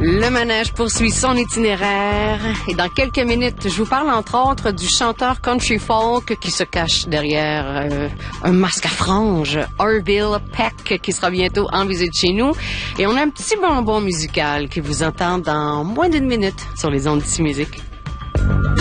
Le manège poursuit son itinéraire et dans quelques minutes, je vous parle entre autres du chanteur country folk qui se cache derrière un masque à franges, Orville Peck, qui sera bientôt en visite chez nous. Et on a un petit bonbon musical qui vous entend dans moins d'une minute sur les ondes d'Ici Musique.